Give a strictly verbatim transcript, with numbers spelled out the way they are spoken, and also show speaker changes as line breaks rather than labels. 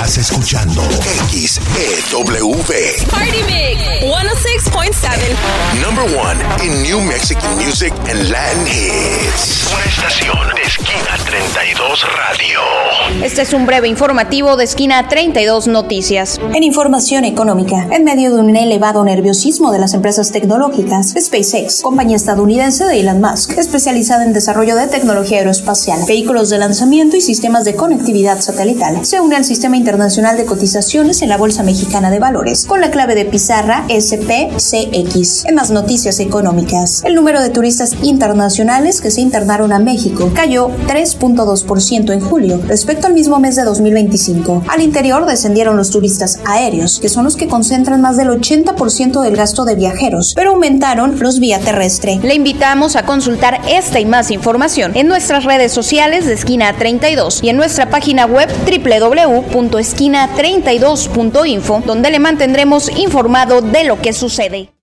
Estás escuchando X E W.
Party Mix ciento seis punto siete.
Number one in New Mexican music and Latin hits. Una estación de Esquina treinta y dos Radio.
Este es un breve informativo de Esquina treinta y dos Noticias.
En información económica, en medio de un elevado nerviosismo de las empresas tecnológicas, SpaceX, compañía estadounidense de Elon Musk, especializada en desarrollo de tecnología aeroespacial, vehículos de lanzamiento y sistemas de conectividad satelital, se une al Sistema Internacional de Cotizaciones en la Bolsa Mexicana de Valores, con la clave de pizarra S P C X. En más noticias económicas, el número de turistas internacionales que se internaron a México cayó tres punto dos por ciento en julio respecto al mismo mes de dos mil veinticinco. Al interior descendieron los turistas aéreos, que son los que concentran más del ochenta por ciento del gasto de viajeros, pero aumentaron los vía terrestre.
Le invitamos a consultar esta y más información en nuestras redes sociales de Esquina treinta y dos y en nuestra página web doble u doble u doble u punto esquina treinta y dos punto info, donde le mantendremos informado de lo que sucede.